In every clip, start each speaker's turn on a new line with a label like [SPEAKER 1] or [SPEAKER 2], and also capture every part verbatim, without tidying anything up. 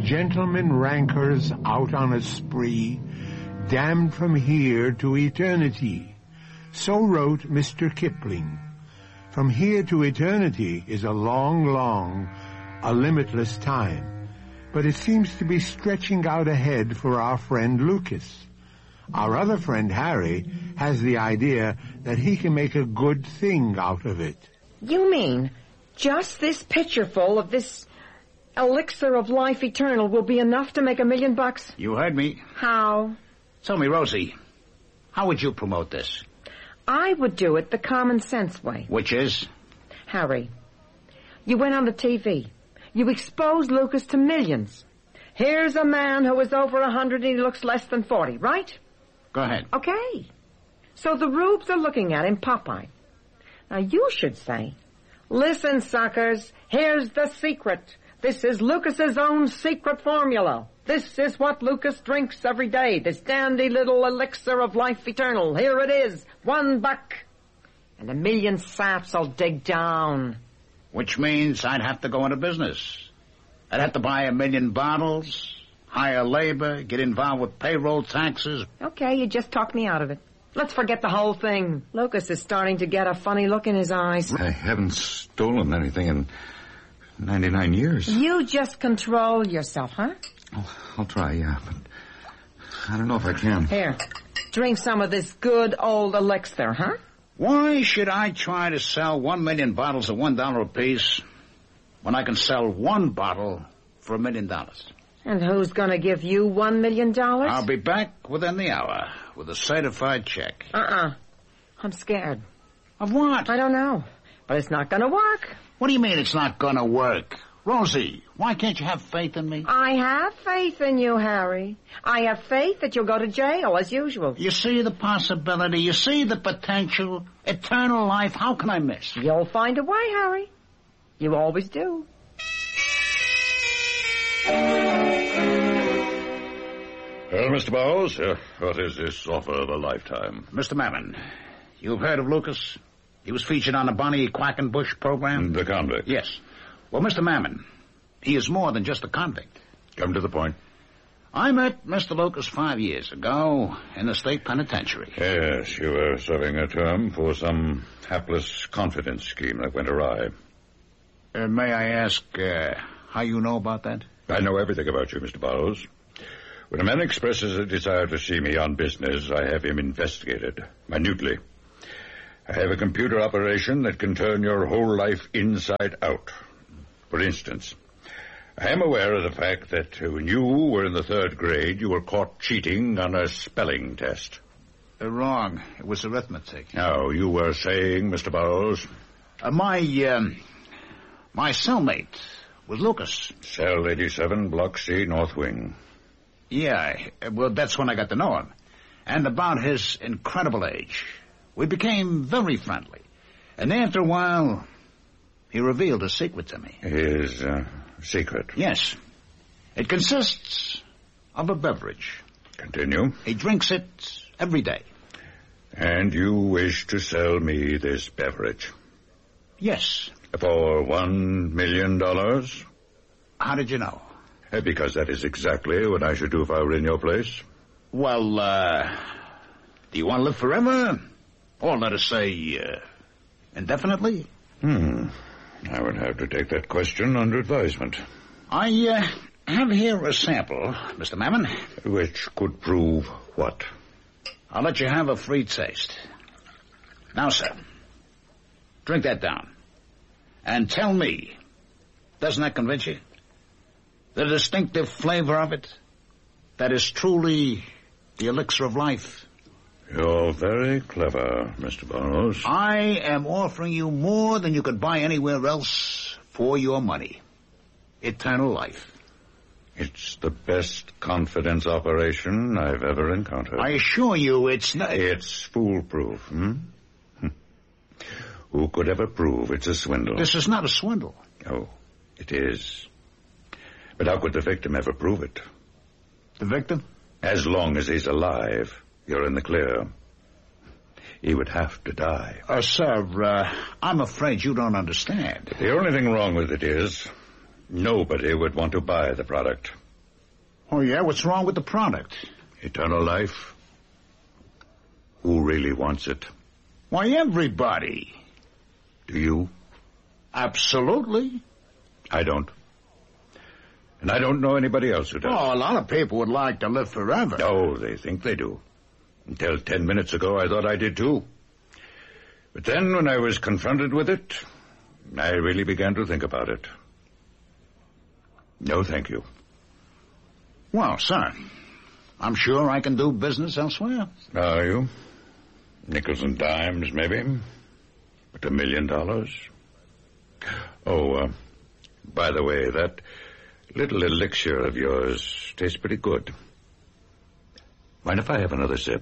[SPEAKER 1] gentleman rankers out on a spree, damned from here to eternity. So wrote Mister Kipling. From here to eternity is a long, long, a limitless time. But it seems to be stretching out ahead for our friend Lucas. Our other friend Harry has the idea that he can make a good thing out of it.
[SPEAKER 2] You mean just this pitcherful of this elixir of life eternal will be enough to make a million bucks?
[SPEAKER 3] You heard me.
[SPEAKER 2] How?
[SPEAKER 3] Tell me, Rosie, how would you promote this?
[SPEAKER 2] I would do it the common sense way.
[SPEAKER 3] Which is?
[SPEAKER 2] Harry, you went on the T V. You exposed Lucas to millions. Here's a man who is over a hundred and he looks less than forty, right?
[SPEAKER 3] Go ahead.
[SPEAKER 2] Okay. So the rubes are looking at him, Popeye. Now you should say, listen, suckers, here's the secret. This is Lucas's own secret formula. This is what Lucas drinks every day, this dandy little elixir of life eternal. Here it is, one buck. And a million saps will dig down.
[SPEAKER 3] Which means I'd have to go into business. I'd have to buy a million bottles, hire labor, get involved with payroll taxes.
[SPEAKER 2] Okay, you just talked me out of it. Let's forget the whole thing. Lucas is starting to get a funny look in his eyes.
[SPEAKER 4] I haven't stolen anything in ninety-nine years.
[SPEAKER 2] You just control yourself, huh?
[SPEAKER 4] Oh, I'll try, yeah, but I don't know if I can.
[SPEAKER 2] Here, drink some of this good old elixir, huh?
[SPEAKER 3] Why should I try to sell one million bottles at one dollar apiece when I can sell one bottle for a million dollars?
[SPEAKER 2] And who's going to give you one million dollars?
[SPEAKER 3] I'll be back within the hour with a certified check.
[SPEAKER 2] Uh-uh. I'm scared.
[SPEAKER 3] Of what?
[SPEAKER 2] I don't know, but it's not going to work.
[SPEAKER 3] What do you mean it's not going to work? Rosie, why can't you have faith in me?
[SPEAKER 2] I have faith in you, Harry. I have faith that you'll go to jail, as usual.
[SPEAKER 3] You see the possibility, you see the potential, eternal life, how can I miss?
[SPEAKER 2] You'll find a way, Harry. You always do.
[SPEAKER 4] Well, Mister Bowles, uh, what is this offer of a lifetime?
[SPEAKER 3] Mister Mammon, you've heard of Lucas? He was featured on the Bonnie Quackenbush program?
[SPEAKER 4] The convict?
[SPEAKER 3] Yes. Well, Mister Mammon, he is more than just a convict.
[SPEAKER 4] Come to the point.
[SPEAKER 3] I met Mister Lucas five years ago in the state penitentiary.
[SPEAKER 4] Yes, you were serving a term for some hapless confidence scheme that went awry.
[SPEAKER 3] Uh, may I ask uh, how you know about that?
[SPEAKER 4] I know everything about you, Mister Bowles. When a man expresses a desire to see me on business, I have him investigated, minutely. I have a computer operation that can turn your whole life inside out. For instance, I am aware of the fact that when you were in the third grade, you were caught cheating on a spelling test.
[SPEAKER 3] Uh, wrong. It was arithmetic.
[SPEAKER 4] Now, you were saying, Mister Burroughs?
[SPEAKER 3] Uh, my, um, my cellmate was Lucas.
[SPEAKER 4] Cell eighty-seven, Block C, North Wing.
[SPEAKER 3] Yeah, well, that's when I got to know him. And about his incredible age. We became very friendly. And after a while, he revealed a secret to me.
[SPEAKER 4] His, uh, secret?
[SPEAKER 3] Yes. It consists of a beverage.
[SPEAKER 4] Continue.
[SPEAKER 3] He drinks it every day.
[SPEAKER 4] And you wish to sell me this beverage?
[SPEAKER 3] Yes.
[SPEAKER 4] For one million dollars?
[SPEAKER 3] How did you know?
[SPEAKER 4] Uh, because that is exactly what I should do if I were in your place.
[SPEAKER 3] Well, uh, do you want to live forever? Or let us say, uh, indefinitely?
[SPEAKER 4] Hmm. I would have to take that question under advisement.
[SPEAKER 3] I, uh, have here a sample, Mister Mammon.
[SPEAKER 4] Which could prove what?
[SPEAKER 3] I'll let you have a free taste. Now, sir, drink that down. And tell me, doesn't that convince you? The distinctive flavor of it, that is truly the elixir of life.
[SPEAKER 4] You're very clever, Mister Burroughs.
[SPEAKER 3] I am offering you more than you could buy anywhere else for your money. Eternal life.
[SPEAKER 4] It's the best confidence operation I've ever encountered.
[SPEAKER 3] I assure you it's not...
[SPEAKER 4] It's foolproof, hmm? Who could ever prove it's a swindle?
[SPEAKER 3] This is not a swindle.
[SPEAKER 4] Oh, it is. But how could the victim ever prove it?
[SPEAKER 3] The victim?
[SPEAKER 4] As long as he's alive, you're in the clear. He would have to die.
[SPEAKER 3] Uh, sir, uh, I'm afraid you don't understand.
[SPEAKER 4] The only thing wrong with it is nobody would want to buy the product.
[SPEAKER 5] Oh, yeah? What's wrong with the product?
[SPEAKER 4] Eternal life. Who really wants it?
[SPEAKER 5] Why, everybody.
[SPEAKER 4] Do you?
[SPEAKER 5] Absolutely.
[SPEAKER 4] I don't. And I don't know anybody else who does.
[SPEAKER 5] Oh, a lot of people would like to live forever.
[SPEAKER 4] No, they think they do. Until ten minutes ago, I thought I did too. But then, when I was confronted with it, I really began to think about it. No, thank you.
[SPEAKER 5] Well, son, I'm sure I can do business elsewhere.
[SPEAKER 4] Are you? Nickels and dimes, maybe. But a million dollars? Oh, uh, by the way, that little elixir of yours tastes pretty good. Mind if I have another sip?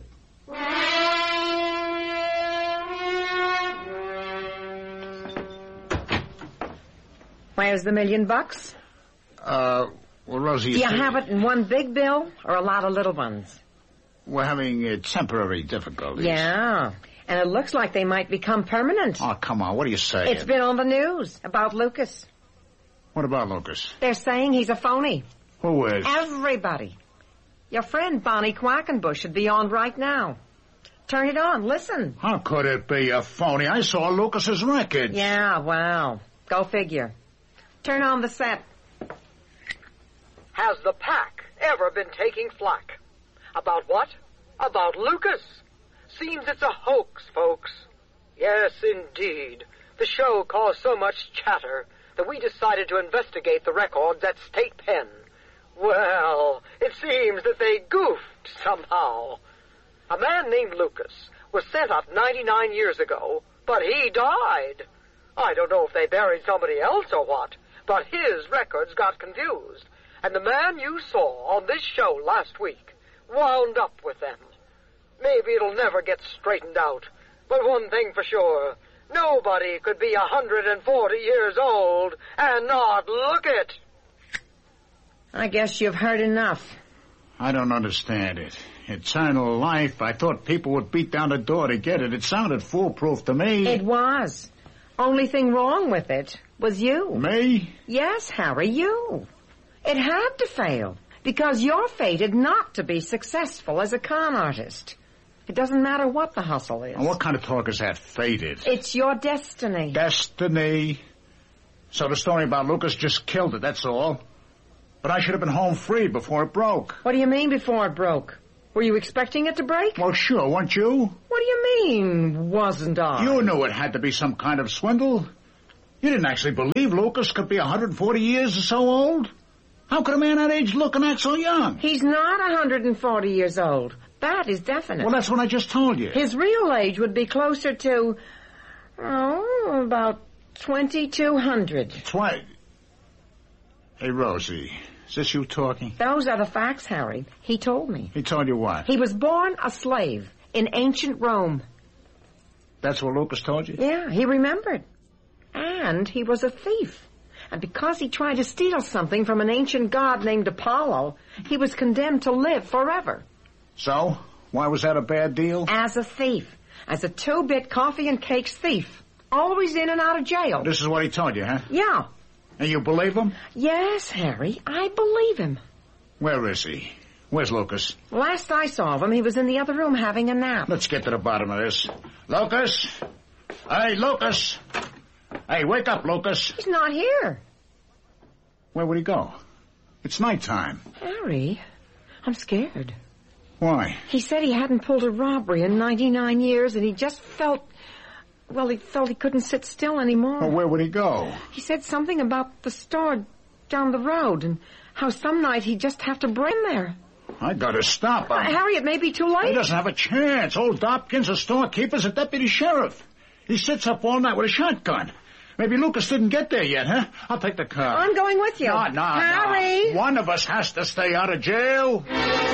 [SPEAKER 2] Where's the million bucks?
[SPEAKER 5] Uh, well, Rosie...
[SPEAKER 2] Do you have it in one big bill or a lot of little ones?
[SPEAKER 5] We're having uh, temporary difficulties.
[SPEAKER 2] Yeah, and it looks like they might become permanent.
[SPEAKER 5] Oh, come on, what are you saying?
[SPEAKER 2] It's been on the news about Lucas.
[SPEAKER 5] What about Lucas?
[SPEAKER 2] They're saying he's a phony.
[SPEAKER 5] Who is?
[SPEAKER 2] Everybody. Your friend Bonnie Quackenbush should be on right now. Turn it on, listen.
[SPEAKER 5] How could it be a phony? I saw Lucas's records.
[SPEAKER 2] Yeah, well, go figure. Turn on the set.
[SPEAKER 6] Has the pack ever been taking flack? About what? About Lucas. Seems it's a hoax, folks. Yes, indeed. The show caused so much chatter that we decided to investigate the records at State Pen. Well, it seems that they goofed somehow. A man named Lucas was sent up ninety-nine years ago, but he died. I don't know if they buried somebody else or what, but his records got confused, and the man you saw on this show last week wound up with them. Maybe it'll never get straightened out, but one thing for sure, nobody could be one hundred forty years old and not look it.
[SPEAKER 2] I guess you've heard enough.
[SPEAKER 5] I don't understand it. Eternal life, I thought people would beat down the door to get it. It sounded foolproof to me.
[SPEAKER 2] It was. Only thing wrong with it was you.
[SPEAKER 5] Me?
[SPEAKER 2] Yes, Harry, you. It had to fail because you're fated not to be successful as a con artist. It doesn't matter what the hustle is.
[SPEAKER 5] And what kind of talk is that, fated?
[SPEAKER 2] It's your destiny.
[SPEAKER 5] Destiny? So the story about Lucas just killed it, that's all. But I should have been home free before it broke.
[SPEAKER 2] What do you mean before it broke? Were you expecting it to break?
[SPEAKER 5] Well, sure, weren't you?
[SPEAKER 2] What do you mean, wasn't I?
[SPEAKER 5] You knew it had to be some kind of swindle. You didn't actually believe Lucas could be one hundred forty years or so old. How could a man that age look and act so young?
[SPEAKER 2] He's not one hundred forty years old. That is definite.
[SPEAKER 5] Well, that's what I just told you.
[SPEAKER 2] His real age would be closer to, oh, about twenty-two hundred.
[SPEAKER 5] Twi... Hey, Rosie, is this you talking?
[SPEAKER 2] Those are the facts, Harry. He told me.
[SPEAKER 5] He told you what?
[SPEAKER 2] He was born a slave in ancient Rome.
[SPEAKER 5] That's what Lucas told you?
[SPEAKER 2] Yeah, he remembered. And he was a thief. And because he tried to steal something from an ancient god named Apollo, he was condemned to live forever.
[SPEAKER 5] So? Why was that a bad deal?
[SPEAKER 2] As a thief. As a two-bit coffee and cakes thief. Always in and out of jail.
[SPEAKER 5] This is what he told you, huh?
[SPEAKER 2] Yeah.
[SPEAKER 5] And you believe him?
[SPEAKER 2] Yes, Harry, I believe him.
[SPEAKER 5] Where is he? Where's Lucas?
[SPEAKER 2] Last I saw of him, he was in the other room having a nap.
[SPEAKER 5] Let's get to the bottom of this. Lucas? Hey, Lucas! Hey, wake up, Lucas.
[SPEAKER 2] He's not here.
[SPEAKER 5] Where would he go? It's nighttime.
[SPEAKER 2] Harry, I'm scared.
[SPEAKER 5] Why?
[SPEAKER 2] He said he hadn't pulled a robbery in ninety-nine years, and he just felt... Well, he felt he couldn't sit still anymore.
[SPEAKER 5] Well, where would he go?
[SPEAKER 2] He said something about the store down the road, and how some night he'd just have to bring there.
[SPEAKER 5] I gotta stop him.
[SPEAKER 2] Uh, Harry, it may be too late.
[SPEAKER 5] He doesn't have a chance. Old Hopkins, a storekeeper's a deputy sheriff. He sits up all night with a shotgun. Maybe Lucas didn't get there yet, huh? I'll take the car.
[SPEAKER 2] I'm going with you.
[SPEAKER 5] No, no,
[SPEAKER 2] Harry!
[SPEAKER 5] no. One of us has to stay out of jail.